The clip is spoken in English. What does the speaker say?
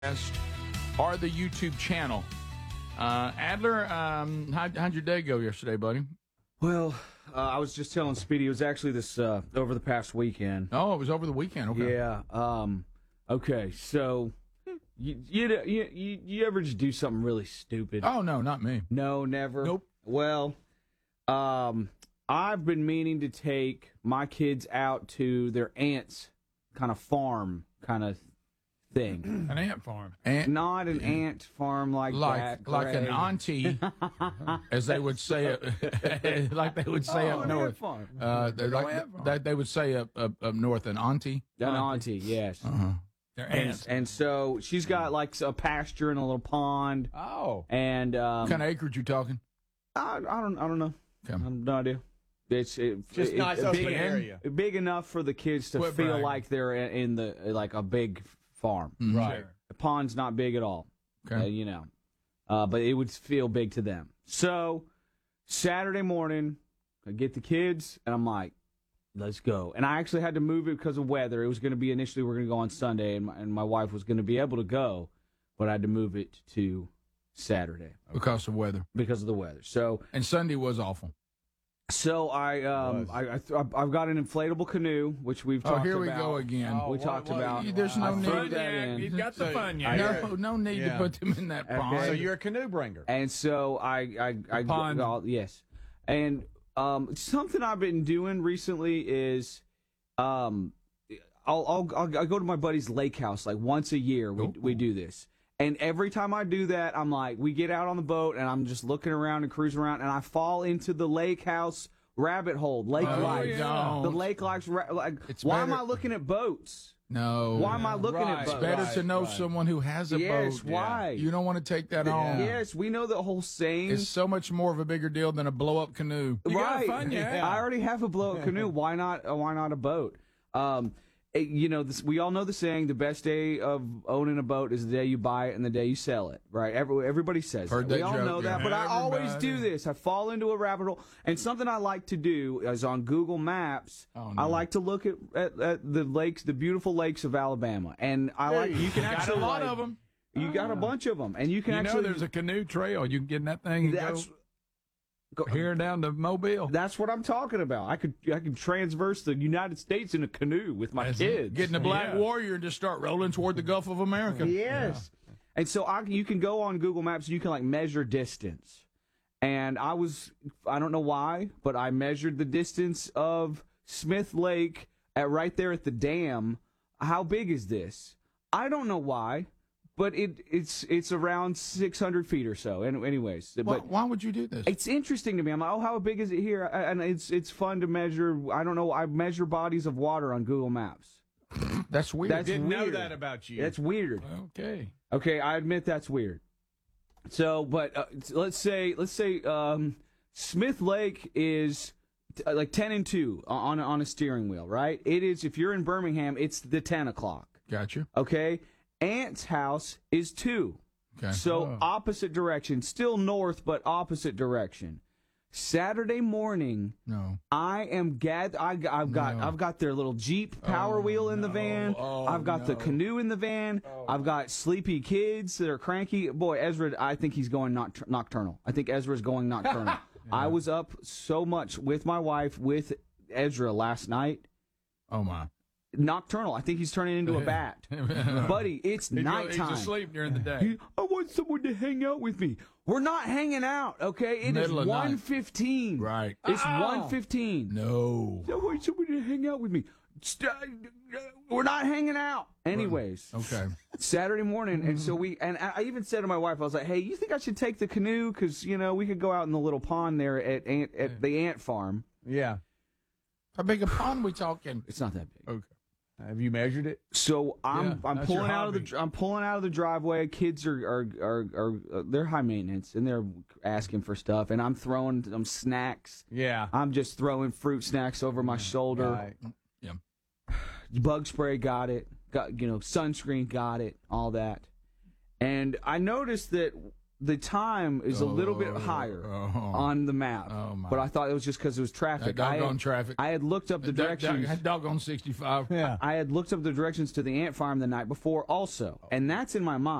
or the YouTube channel. Adler, how'd your day go yesterday, buddy? Well, I was just telling Speedy, it was actually this over the past weekend. Oh, it was over the weekend. Okay. Yeah. Okay. So, you ever just do something really stupid? Oh no, not me. No, never. Nope. Well, I've been meaning to take my kids out to their aunt's kind of farm kind of thing. An ant farm. Not an ant farm like that. Like an auntie, as they would say, like they would say up north. Farm. They would say up north, an auntie. An auntie, yes. They're ants. And so she's got like a pasture and a little pond. Oh. And what kind of acreage you talking? I don't know. Okay. I have no idea. It's just nice open area, big enough for the kids to feel like they're in the like a big farm. Mm-hmm. right? Sure. The pond's not big at all. Okay. But it would feel big to them. So Saturday morning, I get the kids, and I'm like, let's go. And I actually had to move it because of weather. It was going to be initially we're going to go on Sunday, and my wife was going to be able to go, but I had to move it to Saturday Because of weather. because of the weather. So And Sunday was awful. I've got an inflatable canoe, which we've talked about. Oh, here we go again. We talked about. There's no I need. threw that in. You've got the fun yet. No need to put them in that pond. So you're a canoe bringer. And so I pond. yes. And something I've been doing recently is I'll go to my buddy's lake house like once a year. We do this. And every time I do that, I'm like, we get out on the boat and I'm just looking around and cruising around, and I fall into the lake house rabbit hole, lake lights. Don't. The lake lights. It's why better- am I looking at boats? No. Why am I looking at boats? It's better to know someone who has a Yes, boat. why? You don't want to take that on. Yes, we know the whole saying. It's so much more of a bigger deal than a blow-up canoe. You got Right. fun yet? I already have a blow-up canoe. Why not a boat? We all know the saying: the best day of owning a boat is the day you buy it and the day you sell it. Right? Everybody says Heard that. We that all joke, know that, yeah. but I always Everybody. do this. I fall into a rabbit hole, and something I like to do is on Google Maps. Oh, no. I like to look at the lakes, the beautiful lakes of Alabama, and you can Got actually a lot of them. You got a bunch of them, and you can actually. there's a canoe trail. You can get in that thing and go here down to Mobile. That's what I'm talking about. I could transverse the United States in a canoe with my kids. Get in the Black Warrior and just start rolling toward the Gulf of America. Yes. Yeah. And so you can go on Google Maps and you can like measure distance. And I don't know why, but I measured the distance of Smith Lake right there at the dam. How big is this? I don't know why, but it's around 600 feet or so. And anyways, but Why would you do this? it's interesting to me. I'm like, how big is it here? And it's fun to measure. I don't know. I measure bodies of water on Google Maps. That's weird. That's Didn't know weird. that about you. That's weird. Okay. Okay, I admit that's weird. So, but let's say Smith Lake is like 10 and 2 on a steering wheel, right? It is. If you're in Birmingham, it's the 10 o'clock. Gotcha. Okay, Ant's house is 2. Okay. So opposite direction, still north, but opposite direction. Saturday morning, No. I am I've got their little Jeep Power Wheel in the van. I've got the canoe in the van. I've got sleepy kids that are cranky. Boy, Ezra, I think he's going nocturnal. I think Ezra's going nocturnal. I was up so much with my wife, with Ezra last night. Oh, my. Nocturnal. I think he's turning into a bat. Buddy, it's nighttime. He's asleep during the day. I want someone to hang out with me. We're not hanging out, okay? It is Middle of night. 1:15. Right. It's 1:15. No. I want someone to hang out with me. We're not hanging out. Anyways. Okay. Saturday morning, and so I even said to my wife, I was like, hey, you think I should take the canoe? Because, we could go out in the little pond there at the ant farm. Yeah. How big a pond we talking? It's not that big. Okay. Have you measured it? So I'm that's pulling your out of hobby. I'm pulling out of the driveway. Kids are they're high maintenance and they're asking for stuff, and I'm throwing them snacks. Yeah. I'm just throwing fruit snacks over my shoulder. Right. Yeah. Bug spray, got it. Got sunscreen, got it. All that. And I noticed that the time is a little bit higher on the map. Oh, my. But I thought it was just because it was traffic. That doggone traffic. I had looked up the directions. That doggone 65. Yeah. I had looked up the directions to the ant farm the night before also, and that's in my mind.